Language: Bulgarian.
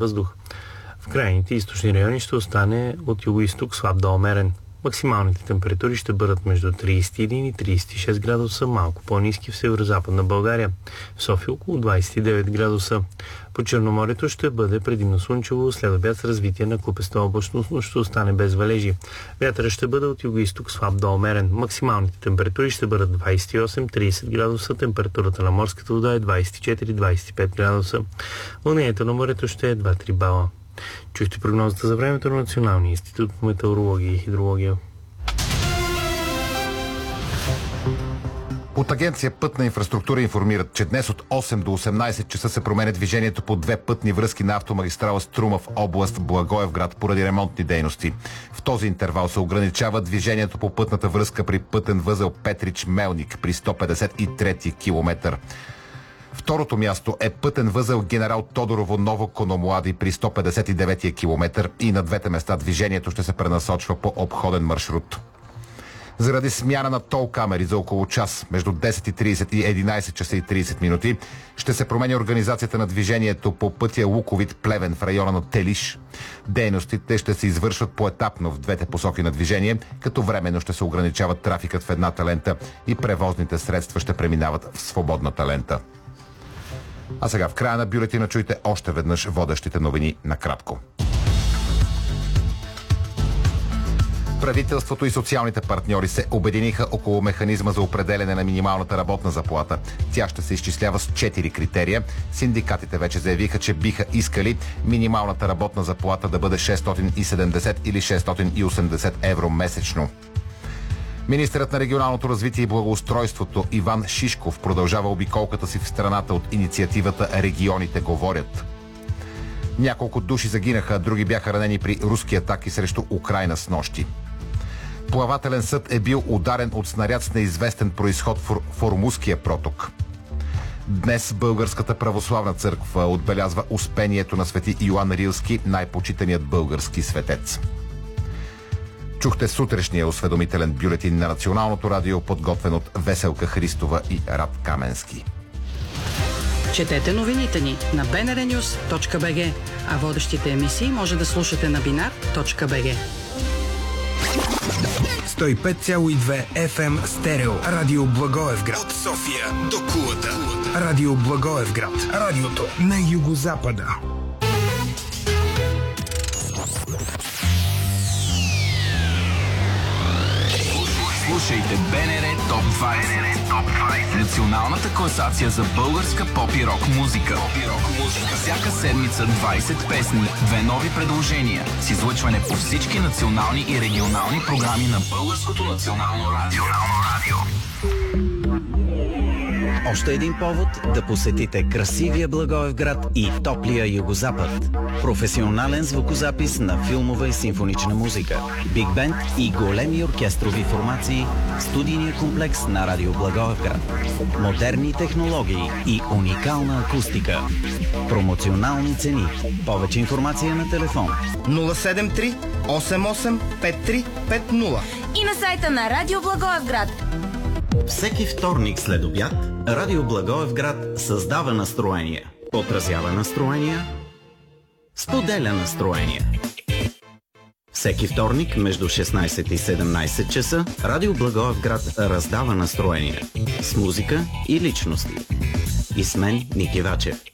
въздух. В крайните източни райони ще остане от юго-исток слаб до умерен. Максималните температури ще бъдат между 31 и 36 градуса, малко по-ниски в северо-западна България. В София около 29 градуса. По Черноморието ще бъде предимно слънчево, след обяд с развитие на купеста облачност, но ще остане без валежи. Вятърът ще бъде от юго-исток слаб до умерен. Максималните температури ще бъдат 28-30 градуса, температурата на морската вода е 24-25 градуса. Вълнението на морето ще е 2-3 бала. Чухте прогнозата за времето на Националния институт по метеорология и хидрология. От Агенция Пътна инфраструктура информират, че днес от 8 до 18 часа се променя движението по две пътни връзки на автомагистрала Струма в област Благоевград поради ремонтни дейности. В този интервал се ограничава движението по пътната връзка при пътен възел Петрич-Мелник при 153 км. Второто място е пътен възел Генерал Тодорово Ново Кономлади при 159 км и на двете места движението ще се пренасочва по обходен маршрут. Заради смяна на тол камери за около час между 10:30 и 11 часа и 30 минути ще се променя организацията на движението по пътя Луковит Плевен в района на Телиш. Дейностите ще се извършват поетапно в двете посоки на движение, като временно ще се ограничават трафикът в едната лента и превозните средства ще преминават в свободната лента. А сега в края на бюлетина чуйте още веднъж водещите новини накратко. Правителството и социалните партньори се обединиха около механизма за определяне на минималната работна заплата. Тя ще се изчислява с 4 критерия. Синдикатите вече заявиха, че биха искали минималната работна заплата да бъде 670 или 680 евро месечно. Министърът на регионалното развитие и благоустройството Иван Шишков продължава обиколката си в страната от инициативата "Регионите говорят". Няколко души загинаха, а други бяха ранени при руски атаки срещу Украйна снощи. Плавателен съд е бил ударен от снаряд с неизвестен произход в Ормузския проток. Днес Българската православна църква отбелязва успението на свети Йоан Рилски, най-почитаният български светец. Чухте сутрешния осведомителен бюлетин на Националното радио, подготвен от Веселка Христова и Рад Каменски. Четете новините ни на bnrnews.bg, а водещите емисии може да слушате на binar.bg. 105,2 FM стерео. Радио Благоевград. От София до Кулата. Радио Благоевград. Радиото на югозапада. Слушайте БНР Топ 20. Националната класация за българска поп и рок музика. Всяка седмица 20 песни, 2 нови предложения с излъчване по всички национални и регионални програми на Българското национално радио. Още един повод да посетите красивия Благоевград и топлия югозапад. Професионален звукозапис на филмова и симфонична музика, биг бенд и големи оркестрови формации в студийния комплекс на Радио Благоевград. Модерни технологии и уникална акустика. Промоционални цени. Повече информация на телефон 073 88 5350 и на сайта на Радио Благоевград. Всеки вторник след обяд Радио Благоевград създава настроение, отразява настроения, споделя настроения. Всеки вторник между 16 и 17 часа Радио Благоевград раздава настроения с музика и личности. И с мен Ники Вачев.